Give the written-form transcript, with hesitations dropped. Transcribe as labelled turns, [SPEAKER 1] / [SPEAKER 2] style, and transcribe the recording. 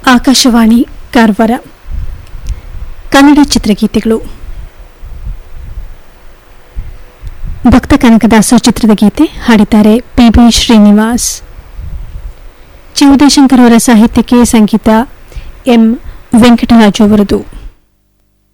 [SPEAKER 1] ಆಕಾಶವಾಣಿ ಕಾರವಾರ ಕನ್ನಡ ಚಿತ್ರಗೀತೆಗಳು. ಭಕ್ತ ಕನಕದಾಸ ಚಿತ್ರದ ಗೀತೆ ಹಾಡಿದ್ದಾರೆ ಪಿ.ಬಿ. ಶ್ರೀನಿವಾಸ್. ಚಿ ಉದಯಶಂಕರ್ ಅವರ ಸಾಹಿತ್ಯಕ್ಕೆ ಸಂಗೀತ ಎಂ ವೆಂಕಟರಾಜು ಅವರದು.